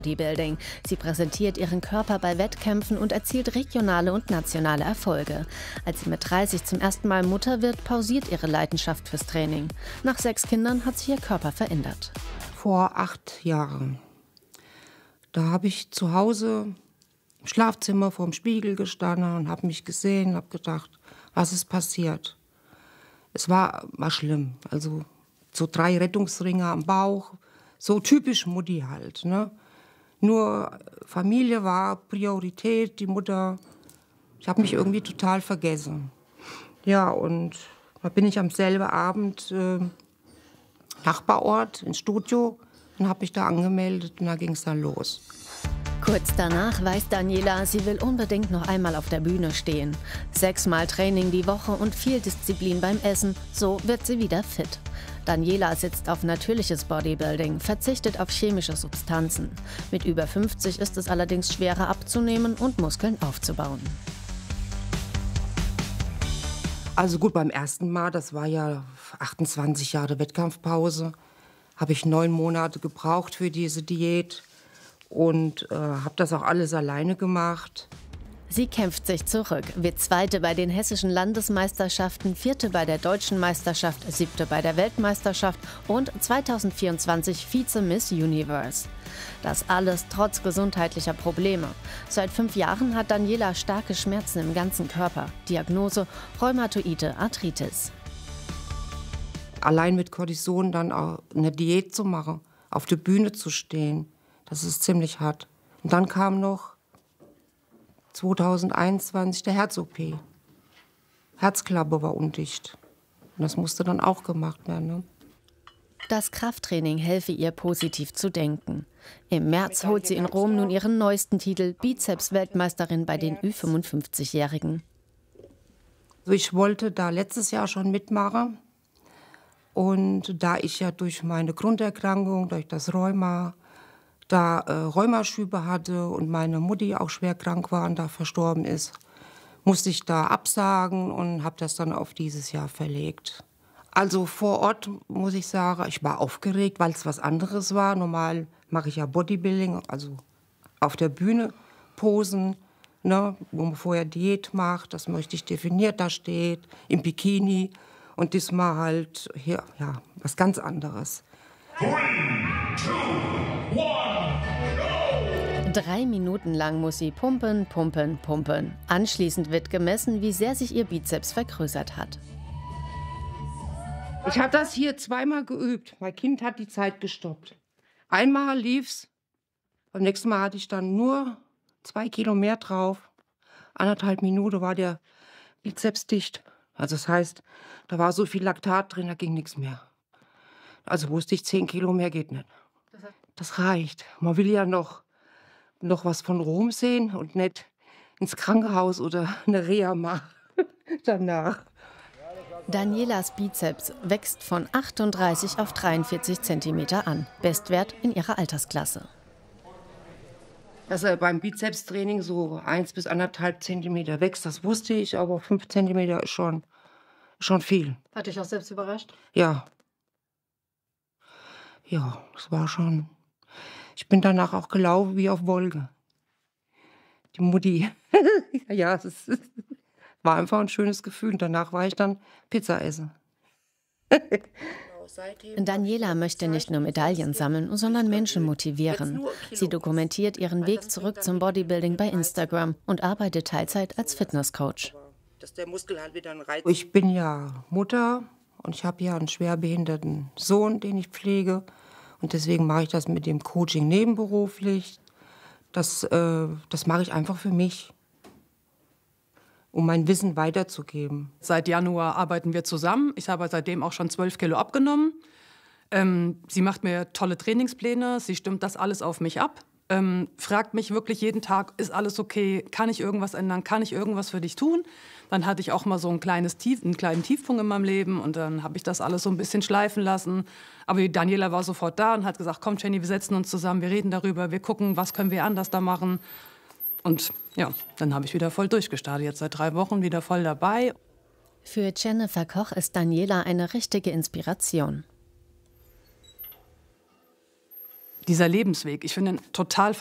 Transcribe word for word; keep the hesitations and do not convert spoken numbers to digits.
Bodybuilding. Sie präsentiert ihren Körper bei Wettkämpfen und erzielt regionale und nationale Erfolge. Als sie mit dreißig zum ersten Mal Mutter wird, pausiert ihre Leidenschaft fürs Training. Nach sechs Kindern hat sich ihr Körper verändert. Vor acht Jahren, da habe ich zu Hause im Schlafzimmer vor dem Spiegel gestanden und habe mich gesehen, habe gedacht, was ist passiert? Es war, war schlimm, also so drei Rettungsringe am Bauch, so typisch Mutti halt, ne? Nur Familie war Priorität, die Mutter. Ich habe mich irgendwie total vergessen. Ja, und da bin ich am selben Abend äh, Nachbarort ins Studio und habe mich da angemeldet und da ging es dann los. Kurz danach weiß Daniela, sie will unbedingt noch einmal auf der Bühne stehen. Sechsmal Training die Woche und viel Disziplin beim Essen, so wird sie wieder fit. Daniela setzt auf natürliches Bodybuilding, verzichtet auf chemische Substanzen. Mit über fünfzig ist es allerdings schwerer abzunehmen und Muskeln aufzubauen. Also gut, beim ersten Mal, das war ja achtundzwanzig Jahre Wettkampfpause, habe ich neun Monate gebraucht für diese Diät und äh, habe das auch alles alleine gemacht. Sie kämpft sich zurück, wird Zweite bei den hessischen Landesmeisterschaften, Vierte bei der Deutschen Meisterschaft, Siebte bei der Weltmeisterschaft und zweitausendvierundzwanzig Vize-Miss Universe. Das alles trotz gesundheitlicher Probleme. Seit fünf Jahren hat Daniela starke Schmerzen im ganzen Körper. Diagnose Rheumatoide Arthritis. Allein mit Cortison dann auch eine Diät zu machen, auf der Bühne zu stehen, das ist ziemlich hart. Und dann kam noch zweitausendeinundzwanzig der Herz-O P. Herzklappe war undicht. Und das musste dann auch gemacht werden. Ne? Das Krafttraining helfe ihr, positiv zu denken. Im März holt sie in Rom nun ihren neuesten Titel, Bizeps-Weltmeisterin bei den Ü fünfundfünfzig-Jährigen. Also ich wollte da letztes Jahr schon mitmachen. Und da ich ja durch meine Grunderkrankung, durch das Rheuma, da äh, Rheumaschübe hatte und meine Mutti auch schwer krank war und da verstorben ist, musste ich da absagen und habe das dann auf dieses Jahr verlegt. Also vor Ort muss ich sagen, ich war aufgeregt, weil es was anderes war. Normal mache ich ja Bodybuilding, also auf der Bühne posen, ne, wo man vorher Diät macht, das möchte ich definiert da steht, im Bikini. Und diesmal halt hier, ja, was ganz anderes. Three, two, one, go! Drei Minuten lang muss sie pumpen, pumpen, pumpen. Anschließend wird gemessen, wie sehr sich ihr Bizeps vergrößert hat. Ich habe das hier zweimal geübt. Mein Kind hat die Zeit gestoppt. Einmal lief's, beim nächsten Mal hatte ich dann nur zwei Kilo mehr drauf. Anderthalb Minuten war der Bizeps dicht. Also das heißt, da war so viel Laktat drin, da ging nichts mehr. Also wusste ich, zehn Kilo mehr geht nicht. Das reicht. Man will ja noch, noch was von Rom sehen und nicht ins Krankenhaus oder eine Reha machen danach. Danielas Bizeps wächst von achtunddreißig auf dreiundvierzig Zentimeter an. Bestwert in ihrer Altersklasse. Dass er beim Bizepstraining so eins bis anderthalb Zentimeter wächst, das wusste ich, aber fünf Zentimeter ist schon, schon viel. Hat dich auch selbst überrascht? Ja. Ja, das war schon. Ich bin danach auch gelaufen wie auf Wolke. Die Mutti. Ja, es ist, war einfach ein schönes Gefühl. Und danach war ich dann Pizza essen. Daniela möchte nicht nur Medaillen sammeln, sondern Menschen motivieren. Sie dokumentiert ihren Weg zurück zum Bodybuilding bei Instagram und arbeitet Teilzeit als Fitnesscoach. Ich bin ja Mutter und ich habe ja einen schwerbehinderten Sohn, den ich pflege. Und deswegen mache ich das mit dem Coaching nebenberuflich. Das, äh, das mache ich einfach für mich, um mein Wissen weiterzugeben. Seit Januar arbeiten wir zusammen. Ich habe seitdem auch schon zwölf Kilo abgenommen. Ähm, sie macht mir tolle Trainingspläne, sie stimmt das alles auf mich ab. Ähm, fragt mich wirklich jeden Tag, ist alles okay, kann ich irgendwas ändern, kann ich irgendwas für dich tun? Dann hatte ich auch mal so ein kleines Tief, einen kleinen Tiefpunkt in meinem Leben und dann habe ich das alles so ein bisschen schleifen lassen. Aber die Daniela war sofort da und hat gesagt, komm Jenny, wir setzen uns zusammen, wir reden darüber, wir gucken, was können wir anders da machen. Und ja, dann habe ich wieder voll durchgestartet, jetzt seit drei Wochen wieder voll dabei. Für Jennifer Koch ist Daniela eine richtige Inspiration. dieser Lebensweg. Ich finde ihn total